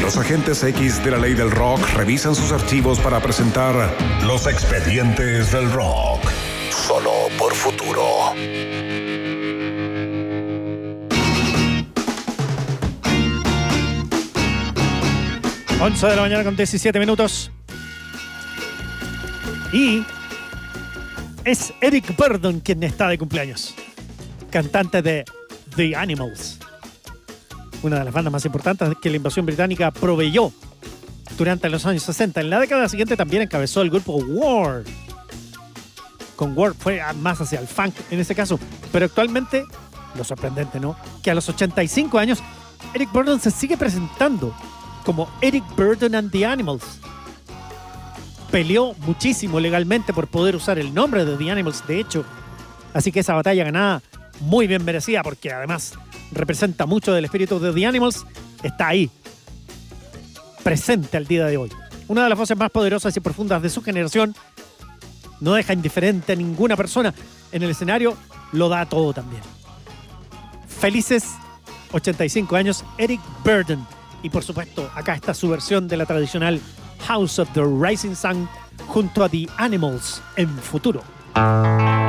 Los agentes X de la ley del rock revisan sus archivos para presentar Los Expedientes del Rock. Solo por Futuro. Once de la mañana con 17 minutos. Y es Eric Burdon quien está de cumpleaños. Cantante de The Animals, una de las bandas más importantes que la invasión británica proveyó durante los años 60. En la década siguiente también encabezó el grupo War. Con War fue más hacia el funk en ese caso. Pero actualmente, lo sorprendente, ¿no?, que a los 85 años, Eric Burdon se sigue presentando como Eric Burdon and the Animals. Peleó muchísimo legalmente por poder usar el nombre de The Animals, de hecho. Así que esa batalla ganada, muy bien merecida, porque además representa mucho del espíritu de The Animals, está ahí, presente al día de hoy. Una de las voces más poderosas y profundas de su generación, no deja indiferente a ninguna persona. En el escenario lo da todo también. Felices 85 años, Eric Burdon. Y por supuesto, acá está su versión de la tradicional House of the Rising Sun junto a The Animals en Futuro.